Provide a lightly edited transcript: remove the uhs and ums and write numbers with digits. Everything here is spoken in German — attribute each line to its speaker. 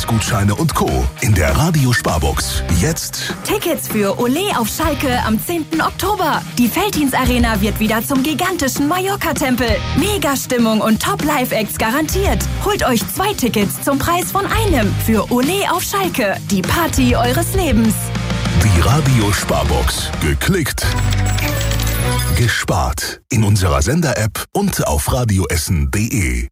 Speaker 1: Essensgutscheine und Co. in der Radio-Sparbox. Jetzt
Speaker 2: Tickets für Ole auf Schalke am 10. Oktober. Die Veltins Arena wird wieder zum gigantischen Mallorca-Tempel. Mega-Stimmung und Top-Live-Acts garantiert. Holt euch 2 Tickets zum Preis von einem für Ole auf Schalke. Die Party eures Lebens.
Speaker 1: die Radio-Sparbox. Geklickt, gespart. In unserer Sender-App und auf radioessen.de.